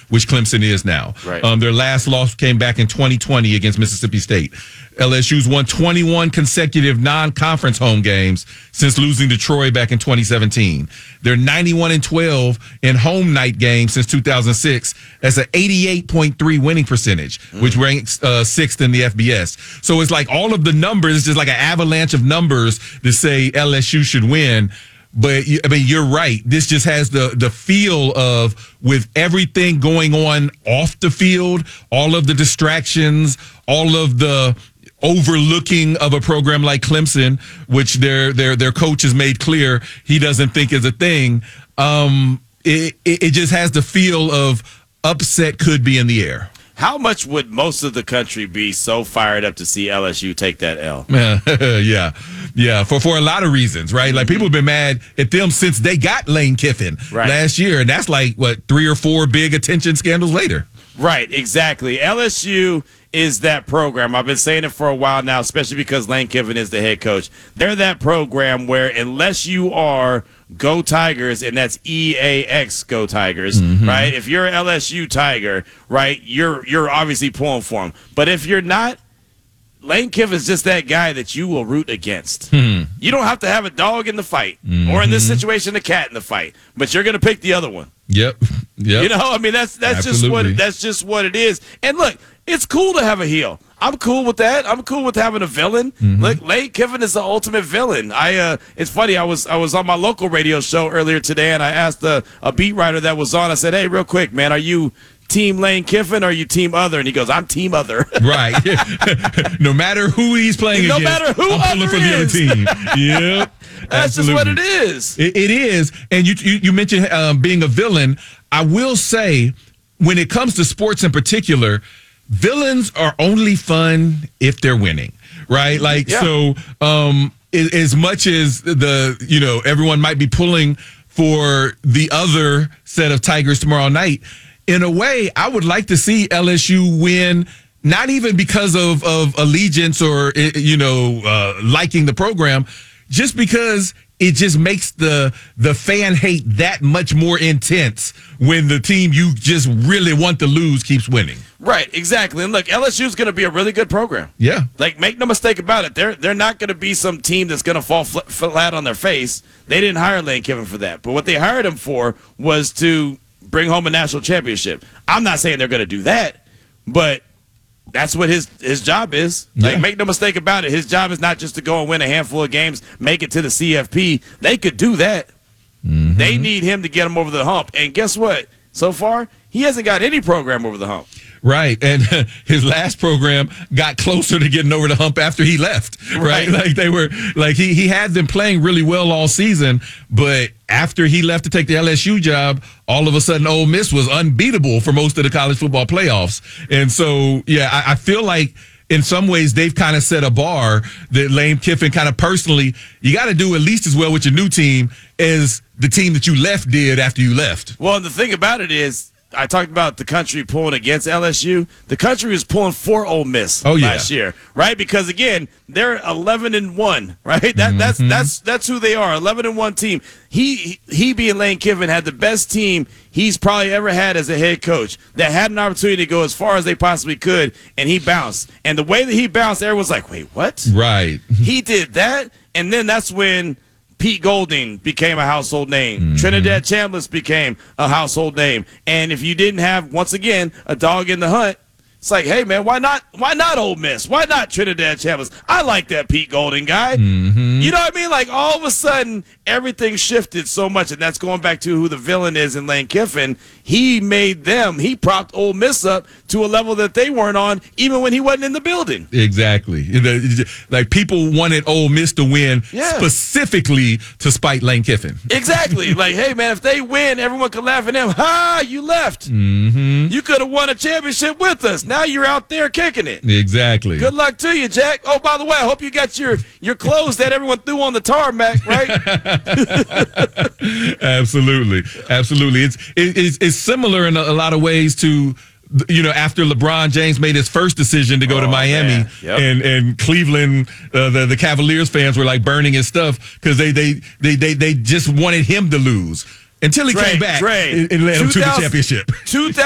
which Clemson is now. Right. Their last loss came back in 2020 against Mississippi State. LSU's won 21 consecutive non-conference home games since losing to Troy back in 2017. They're 91-12 in home night games since 2006. That's an 88.3 winning percentage, which ranks sixth in the FBS. So it's like all of the numbers, it's just like an avalanche of numbers that say LSU should win. But I mean, you're right. This just has the feel of, with everything going on off the field, all of the distractions, all of the overlooking of a program like Clemson, which their coach has made clear he doesn't think is a thing. It just has the feel of upset could be in the air. How much would most of the country be so fired up to see LSU take that L? Yeah, for a lot of reasons, right? Like, people have been mad at them since they got Lane Kiffin last year, and that's like, what, 3 or 4 big attention scandals later. Right, exactly. LSU is that program. I've been saying it for a while now, especially because Lane Kiffin is the head coach. They're that program where, unless you are Go Tigers, and that's EAX Go Tigers, right? If you're an LSU Tiger, right, you're obviously pulling for them. But if you're not, Lane Kiffin's just that guy that you will root against. You don't have to have a dog in the fight, or in this situation, a cat in the fight, but you're going to pick the other one. Yep. You know, I mean, that's just what it is. And look, it's cool to have a heel. I'm cool with that. I'm cool with having a villain. Look, Lane Kiffin is the ultimate villain. It's funny. I was on my local radio show earlier today, and I asked a beat writer that was on. I said, "Hey, real quick, man, are you Team Lane Kiffin or are you Team Other?" And he goes, "I'm Team Other." Right. No matter who he's playing against, no matter who I'm pulling for the other team. Yep. That's Absolutely. just what it is. It is. And you mentioned being a villain. I will say, when it comes to sports in particular, villains are only fun if they're winning, right? Like, so as much as everyone might be pulling for the other set of Tigers tomorrow night, in a way, I would like to see LSU win, not even because of allegiance or, liking the program, just because it just makes the fan hate that much more intense when the team you just really want to lose keeps winning. Right, exactly. And look, LSU's going to be a really good program. Yeah. Like, make no mistake about it. They're not going to be some team that's going to fall flat on their face. They didn't hire Lane Kiffin for that. But what they hired him for was to bring home a national championship. I'm not saying they're going to do that, but that's what his job is. Like, make no mistake about it. His job is not just to go and win a handful of games, make it to the CFP. They could do that. They need him to get them over the hump. And guess what? So far, he hasn't got any program over the hump. Right. And his last program got closer to getting over the hump after he left. Right. Like, they were like, he had them playing really well all season, but after he left to take the LSU job, all of a sudden Ole Miss was unbeatable for most of the college football playoffs. And so, I feel like in some ways they've kind of set a bar that Lane Kiffin kind of personally, you got to do at least as well with your new team as the team that you left did after you left. Well, and the thing about it is, I talked about the country pulling against LSU. The country was pulling for Ole Miss last year, right? Because again, they're 11-1, right? That's who they are, 11-1 team. He being Lane Kiffin had the best team he's probably ever had as a head coach that had an opportunity to go as far as they possibly could, and he bounced. And the way that he bounced, everyone's like, "Wait, what?" Right. He did that, and then that's when Pete Golding became a household name. Trinidad Chambliss became a household name. And if you didn't have, once again, a dog in the hunt, it's like, hey, man, why not Ole Miss? Why not Trinidad Chambliss? I like that Pete Golding guy. You know what I mean? Like, all of a sudden, everything shifted so much, and that's going back to who the villain is in Lane Kiffin. He propped Ole Miss up to a level that they weren't on, even when he wasn't in the building. Exactly. Like, people wanted Ole Miss to win specifically to spite Lane Kiffin. Exactly. Like, hey, man, if they win, everyone can laugh at them. Ha, you left. You could have won a championship with us. Now you're out there kicking it. Exactly. Good luck to you, Jack. Oh, by the way, I hope you got your clothes that everyone threw on the tarmac, right? Absolutely. It's similar in a lot of ways to, after LeBron James made his first decision to go to Miami, and Cleveland, the Cavaliers fans were like burning his stuff because they just wanted him to lose until he came back and led him to the championship.